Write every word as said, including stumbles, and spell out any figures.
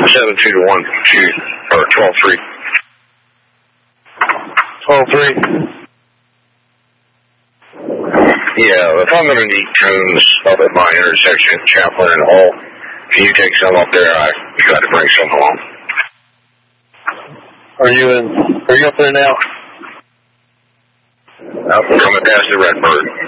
seven two to one two, or twelve three. twelve three. Yeah, if I'm going to need cones up at my intersection, Chaplain and Hall, can you take some up there? I got to bring some along. Are you in? Are you up there now? I'm coming past the Redbird.